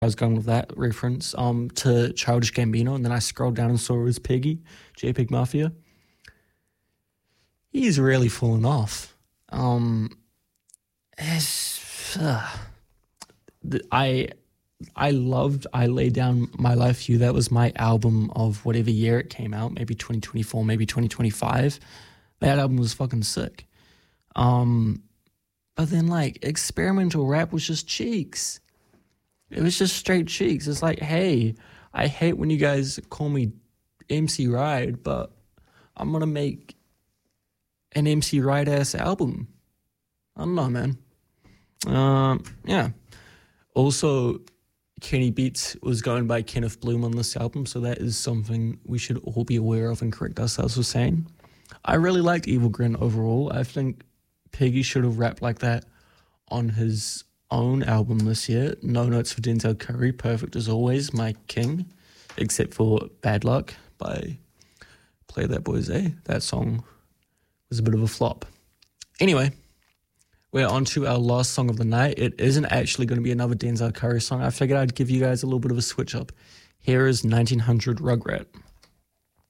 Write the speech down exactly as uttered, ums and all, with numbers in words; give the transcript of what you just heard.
I was going with that reference um to Childish Gambino, and then I scrolled down and saw it was Piggy, JPEG Mafia. He's really fallen off. Um, it's, uh, I I loved I Laid Down My Life for You. That was my album of whatever year it came out, maybe twenty twenty-four, maybe twenty twenty-five. That album was fucking sick. Um, but then like experimental rap was just cheeks. It was just straight cheeks. It's like, hey, I hate when you guys call me M C Ride, but I'm going to make an M C Ride-ass album. I don't know, man. Um, yeah. Also, Kenny Beats was going by Kenneth Bloom on this album, so that is something we should all be aware of and correct ourselves for saying. I really liked Evil Grin overall. I think Piggy should have rapped like that on his own album this year. No Notes for Denzel Curry, perfect as always, my king, except for Bad Luck by Play That Boys A. That song was a bit of a flop. Anyway, we're on to our last song of the night. It isn't actually going to be another Denzel Curry song. I figured I'd give you guys a little bit of a switch up. Here is nineteen hundred Rugrat.